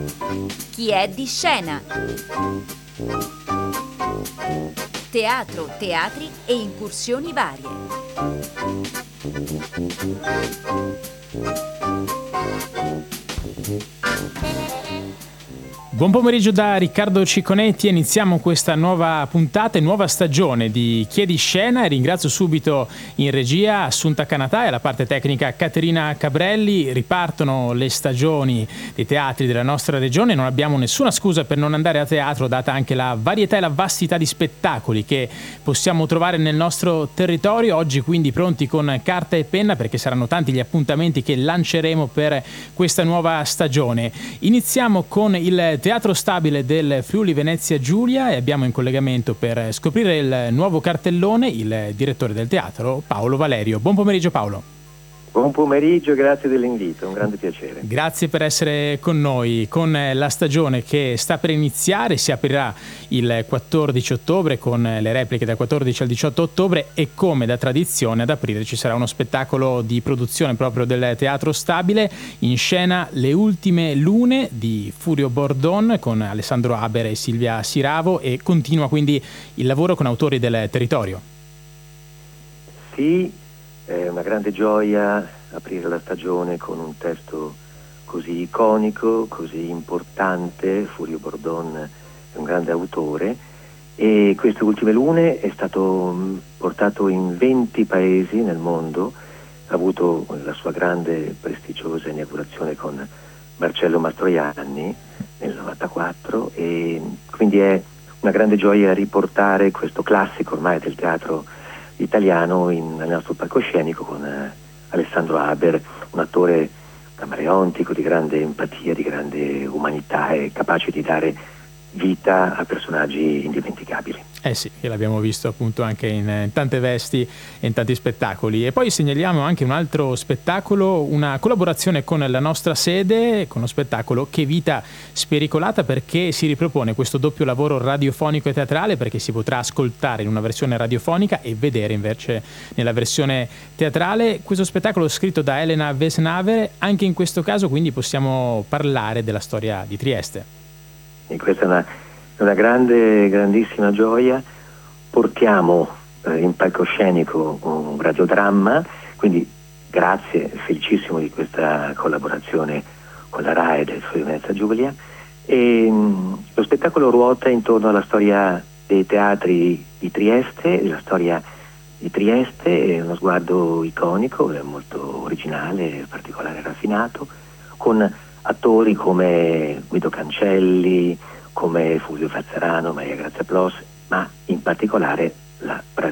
Chi è di scena? Teatro, teatri e incursioni varie. Buon pomeriggio da Riccardo Cicconetti. Iniziamo questa nuova puntata e nuova stagione di Chi è di scena e ringrazio subito in regia Assunta Canatà e alla parte tecnica Caterina Cabrelli. Ripartono le stagioni dei teatri della nostra regione, non abbiamo nessuna scusa per non andare a teatro data anche la varietà e la vastità di spettacoli che possiamo trovare nel nostro territorio. Oggi quindi pronti con carta e penna perché saranno tanti gli appuntamenti che lanceremo per questa nuova stagione. Iniziamo con il Teatro Stabile del Friuli Venezia Giulia e abbiamo in collegamento per scoprire il nuovo cartellone il direttore del teatro Paolo Valerio. Buon pomeriggio Paolo. Buon pomeriggio, grazie dell'invito, un grande piacere. Grazie per essere con noi. Con la stagione che sta per iniziare si aprirà il 14 ottobre con le repliche dal 14 al 18 ottobre e come da tradizione ad aprire ci sarà uno spettacolo di produzione proprio del Teatro Stabile, in scena Le ultime lune di Furio Bordon con Alessandro Haber e Silvia Siravo e continua quindi il lavoro con autori del territorio. Sì, è una grande gioia aprire la stagione con un testo così iconico, così importante. Furio Bordon è un grande autore e queste ultime lune è stato portato in 20 paesi nel mondo, ha avuto la sua grande prestigiosa inaugurazione con Marcello Mastroianni nel 94 e quindi è una grande gioia riportare questo classico ormai del teatro italiano nel nostro palcoscenico con Alessandro Haber, un attore camaleontico di grande empatia, di grande umanità e capace di dare vita a personaggi indimenticabili. Sì, che l'abbiamo visto appunto anche in tante vesti e in tanti spettacoli. E poi segnaliamo anche un altro spettacolo, una collaborazione con la nostra sede, con lo spettacolo Che vita spericolata, perché si ripropone questo doppio lavoro radiofonico e teatrale, perché si potrà ascoltare in una versione radiofonica e vedere invece nella versione teatrale. Questo spettacolo scritto da Elena Vesnaver, anche in questo caso quindi possiamo parlare della storia di Trieste. E questa è una grandissima gioia. Portiamo in palcoscenico un radiodramma, quindi grazie, felicissimo di questa collaborazione con la RAI del Friuli Venezia Giulia. E lo spettacolo ruota intorno alla storia dei teatri di Trieste. La storia di Trieste è uno sguardo iconico, è molto originale, particolare, raffinato, con attori come Guido Cancelli, come Fulvio Fazzarano, Maria Grazia Plos, ma in particolare la